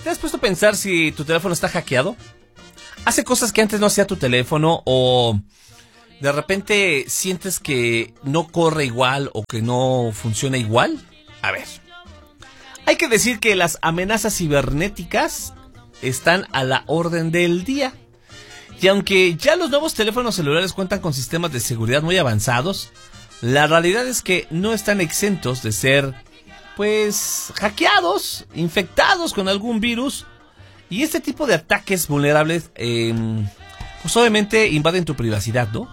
¿Te has puesto a pensar si tu teléfono está hackeado? ¿Hace cosas que antes no hacía tu teléfono o de repente sientes que no corre igual o que no funciona igual? A ver, hay que decir que las amenazas cibernéticas están a la orden del día. Y aunque ya los nuevos teléfonos celulares cuentan con sistemas de seguridad muy avanzados, la realidad es que no están exentos de ser, pues, hackeados, infectados con algún virus. Y este tipo de ataques vulnerables, pues obviamente invaden tu privacidad, ¿no?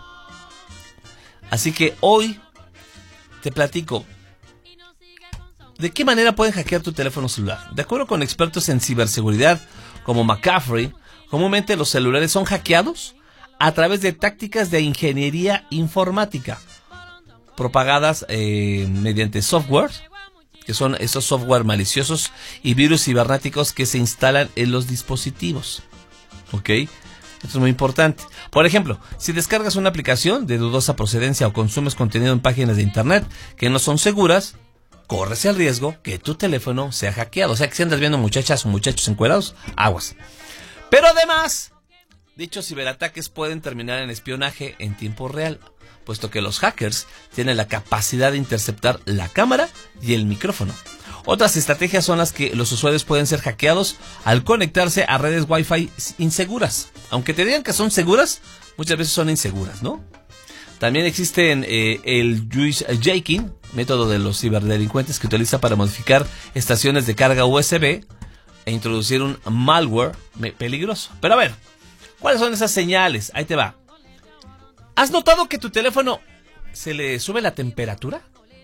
Así que hoy te platico de qué manera pueden hackear tu teléfono celular. De acuerdo con expertos en ciberseguridad como McAfee, comúnmente los celulares son hackeados a través de tácticas de ingeniería informática propagadas mediante software, que son esos software maliciosos y virus cibernéticos que se instalan en los dispositivos. ¿Ok? Esto es muy importante. Por ejemplo, si descargas una aplicación de dudosa procedencia o consumes contenido en páginas de internet que no son seguras, corres el riesgo que tu teléfono sea hackeado. O sea, que si andas viendo muchachas o muchachos encuerados, aguas. Pero además, dichos ciberataques pueden terminar en espionaje en tiempo real, puesto que los hackers tienen la capacidad de interceptar la cámara y el micrófono. Otras estrategias son las que los usuarios pueden ser hackeados al conectarse a redes Wi-Fi inseguras. Aunque te digan que son seguras, muchas veces son inseguras, ¿no? También existen el jacking, método de los ciberdelincuentes que utiliza para modificar estaciones de carga USB e introducir un malware peligroso. Pero a ver, ¿cuáles son esas señales? Ahí te va. ¿Has notado que tu teléfono se le sube la temperatura?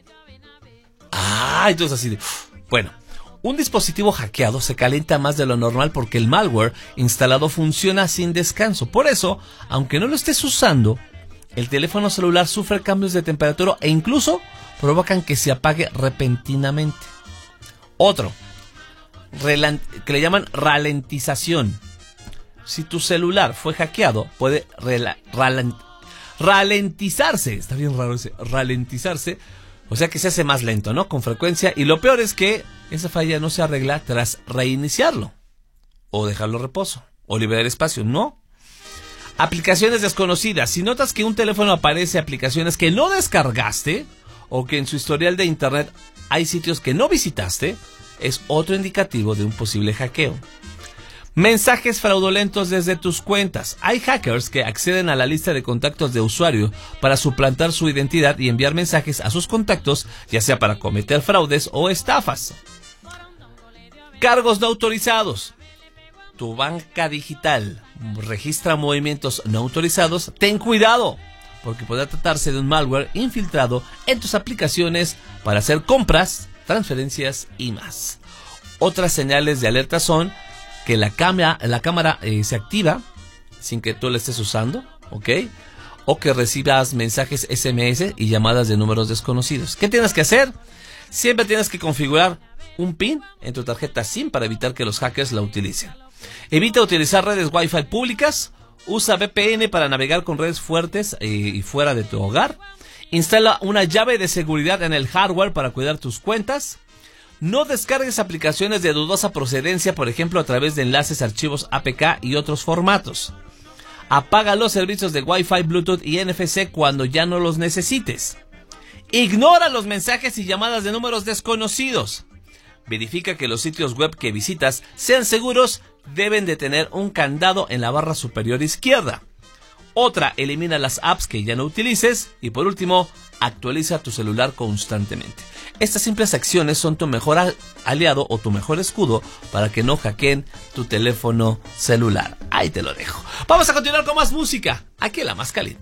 Entonces así de... Bueno, un dispositivo hackeado se calienta más de lo normal porque el malware instalado funciona sin descanso. Por eso, aunque no lo estés usando, el teléfono celular sufre cambios de temperatura e incluso provocan que se apague repentinamente. Otro, que le llaman ralentización. Si tu celular fue hackeado, puede ralentizarse. Está bien raro ese ralentizarse. O sea que se hace más lento, ¿no? Con frecuencia. Y lo peor es que esa falla no se arregla tras reiniciarlo. O dejarlo a reposo. O liberar espacio. No. Aplicaciones desconocidas. Si notas que un teléfono aparece aplicaciones que no descargaste o que en su historial de internet hay sitios que no visitaste, es otro indicativo de un posible hackeo. Mensajes fraudulentos desde tus cuentas. Hay hackers que acceden a la lista de contactos de usuario para suplantar su identidad y enviar mensajes a sus contactos, ya sea para cometer fraudes o estafas. Cargos no autorizados. Tu banca digital registra movimientos no autorizados. Ten cuidado, porque podrá tratarse de un malware infiltrado en tus aplicaciones para hacer compras, transferencias y más. Otras señales de alerta son que la cámara se activa sin que tú la estés usando, ¿ok? O que recibas mensajes SMS y llamadas de números desconocidos. ¿Qué tienes que hacer? Siempre tienes que configurar un PIN en tu tarjeta SIM para evitar que los hackers la utilicen. Evita utilizar redes Wi-Fi públicas. Usa VPN para navegar con redes fuertes y fuera de tu hogar. Instala una llave de seguridad en el hardware para cuidar tus cuentas. No descargues aplicaciones de dudosa procedencia, por ejemplo, a través de enlaces, archivos APK y otros formatos. Apaga los servicios de Wi-Fi, Bluetooth y NFC cuando ya no los necesites. Ignora los mensajes y llamadas de números desconocidos. Verifica que los sitios web que visitas sean seguros. Deben de tener un candado en la barra superior izquierda. Otra, elimina las apps que ya no utilices. Y por último, actualiza tu celular constantemente. Estas simples acciones son tu mejor aliado o tu mejor escudo para que no hackeen tu teléfono celular. Ahí te lo dejo. Vamos a continuar con más música. Aquí en La Más Caliente.